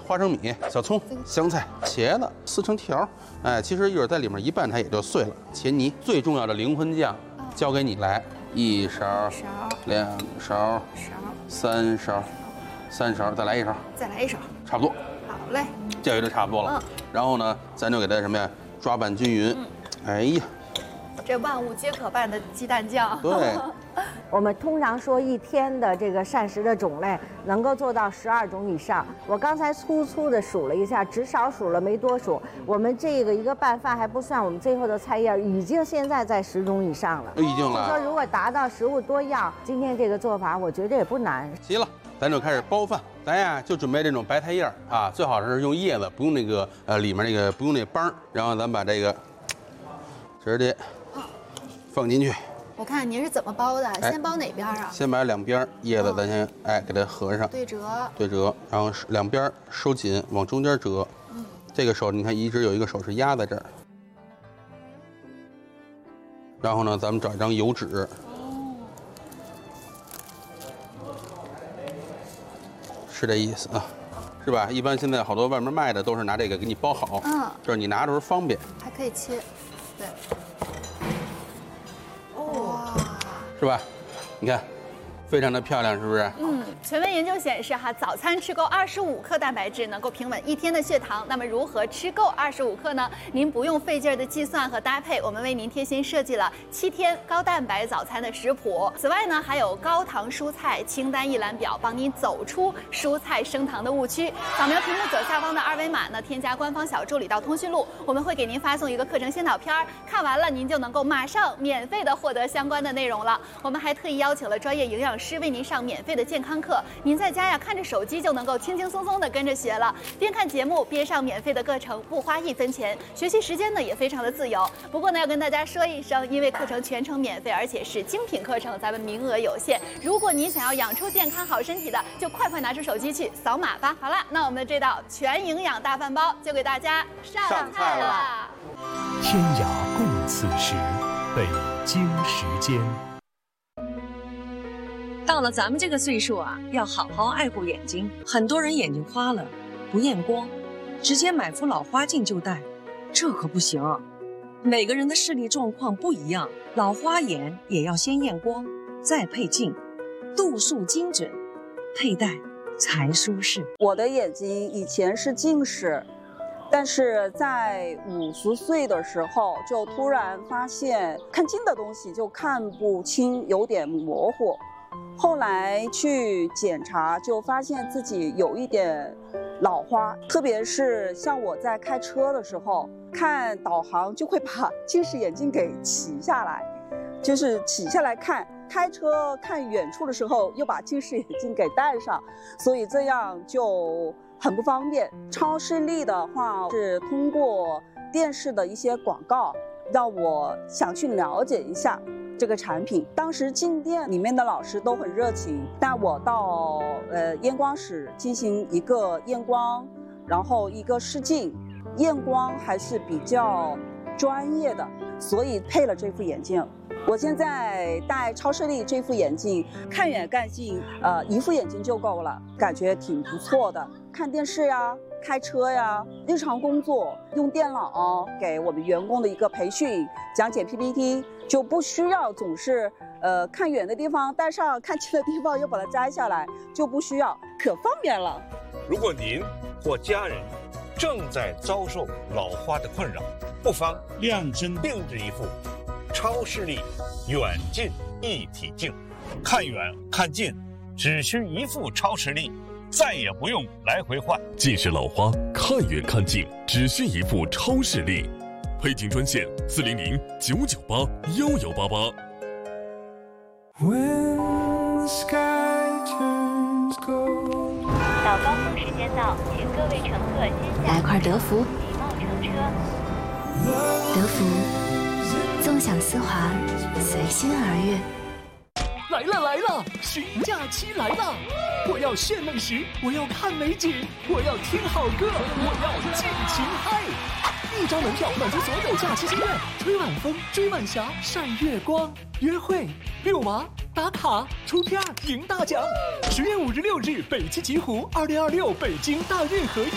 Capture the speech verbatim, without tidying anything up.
花生米、小葱、香菜、茄子撕成条，哎，其实一会儿在里面一拌，它也就碎了。茄泥最重要的灵魂酱交给你来，一勺、 勺、 两勺、 勺、 三勺、三勺，再来一勺， 再来一勺， 差不多。 好嘞， 这回就差不多了。 嗯， 然后呢，咱就给它什么呀，抓拌均匀。 嗯， 哎呀， 这万物皆可拌的鸡蛋酱。 对。 我们通常说一天的这个膳食的种类能够做到十二种以上。我刚才粗粗的数了一下，只少数了没多数。我们这个一个拌饭还不算我们最后的菜叶，已经现在在十种以上了。 已经了。 说如果达到食物多样，今天这个做法我觉得也不难。 齐了，咱就开始包饭。咱呀就准备这种白菜叶啊，最好是用叶子，不用那个呃里面那个不用那帮。然后咱把这个直接放进去。 我看您是怎么包的？先包哪边啊？ 先把两边叶子咱先哎给它合上， 对折， 对折，然后两边收紧，往中间折。嗯，这个手你看一直有一个手是压在这儿。然后呢，咱们找一张油纸。哦。是这意思啊，是吧？一般现在好多外面卖的都是拿这个给你包好，嗯，就是你拿的时候方便。 还可以切，对。 是吧？你看，非常的漂亮，是不是？ 嗯，权威研究显示哈，早餐吃够二十五克蛋白质能够平稳一天的血糖。那么如何吃够二十五克呢？您不用费劲儿的计算和搭配，我们为您贴心设计了七天高蛋白早餐的食谱。此外呢，还有高糖蔬菜清单一览表，帮您走出蔬菜升糖的误区。扫描屏幕左下方的二维码呢，添加官方小助理到通讯录，我们会给您发送一个课程先导片儿，看完了您就能够马上免费的获得相关的内容了。我们还特意邀请了专业营养师为您上免费的健康课，您在家呀看着手机就能够轻轻松松的跟着学了，边看节目边上免费的课程，不花一分钱，学习时间呢也非常的自由。不过呢，要跟大家说一声，因为课程全程免费，而且是精品课程，咱们名额有限。如果您想要养出健康好身体的，就快快拿出手机去扫码吧。好了，那我们的这道全营养大饭包就给大家上菜了。 天涯共此时，北京时间。 到了咱们这个岁数啊，要好好爱护眼睛。很多人眼睛花了，不验光，直接买副老花镜就戴，这可不行。每个人的视力状况不一样，老花眼也要先验光，再配镜，度数精准，佩戴才舒适。 我的眼睛以前是近视，但是在五十岁的时候就突然发现看近的东西就看不清，有点模糊。后来去检查，就发现自己有一点老花，特别是像我在开车的时候，看导航就会把近视眼镜给起下来，就是起下来看，开车看远处的时候又把近视眼镜给戴上，所以这样就很不方便。超视力的话是通过电视的一些广告，让我想去了解一下这个产品。当时进店里面的老师都很热情，带我到呃验光室进行一个验光，然后一个试镜，验光还是比较专业的，所以配了这副眼镜。我现在戴超视力这副眼镜，看远看近，呃，一副眼镜就够了，感觉挺不错的。看电视呀，开车呀，日常工作用电脑给我们员工的一个培训，讲解 P P T， 就不需要总是呃看远的地方戴上，看近的地方又把它摘下来，就不需要，可方便了。 如果您或家人正在遭受老花的困扰，不妨量真定制一副超视力远近一体镜，看远看近只需一副超视力，再也不用来回换。 近视老花看远看近只需一副超视力，配镜专线四零零九九八幺幺八八。 到高峰时间到，请各位乘客先下来块德芙， 礼貌乘车。 德芙，纵享丝滑，随心而悦。 来了来了，旬假期来了！我要炫美食，我要看美景，我要听好歌，我要尽情嗨！一张门票满足所有假期心愿，吹晚风，追晚霞，晒月光，约会、遛娃、打卡、出片、赢大奖！十月五日六日，北汽极狐二零二六北京大运河。